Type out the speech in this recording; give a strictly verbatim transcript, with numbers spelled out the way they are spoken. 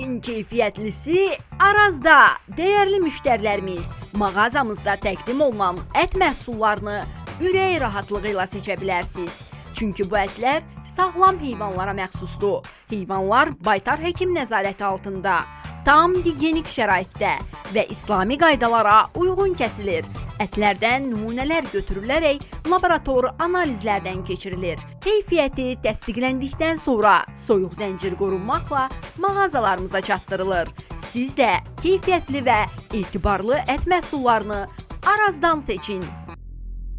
En keyfiyyətlisi Arazda. Dəyərli müştərilərimiz, mağazamızda təqdim olunan ət məhsullarını ürək rahatlığı ilə seçə bilərsiniz. Çünki bu ətlər sağlam heyvanlara məxsusdur. Heyvanlar baytar həkim nəzarəti altında, tam gigiyenik şəraitdə və İslami qaydalara uyğun kəsilir. Ətlərdən nümunələr götürülərək laborator analizlərdən keçirilir. Keyfiyyəti təsdiqləndikdən sonra soyuq zəncir qorunmaqla mağazalarımıza çatdırılır. Siz də keyfiyyətli və etibarlı ət məhsullarını Arazdan seçin.